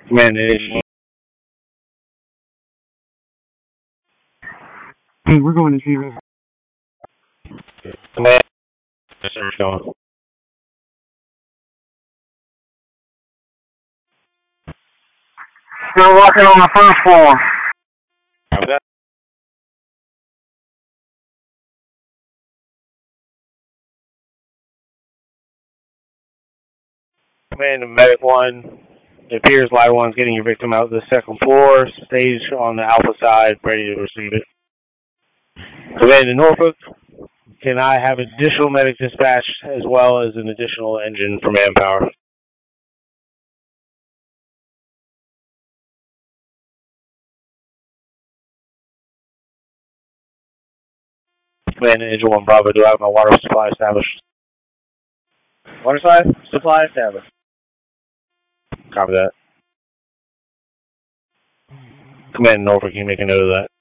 Command Engine. Hey, we're going to Sea River. Command. Search going. Still working on the first floor. Copy that. Command to Medic 1. It appears Line 1's getting your victim out of the second floor. Stage on the Alpha side, ready to receive it. Command to Norfolk. Can I have additional medic dispatch as well as an additional engine for manpower? Command to Engine 1 Bravo. Do I have my water supply established? Water supply established. Copy that. Command Norfolk, can you make a note of that?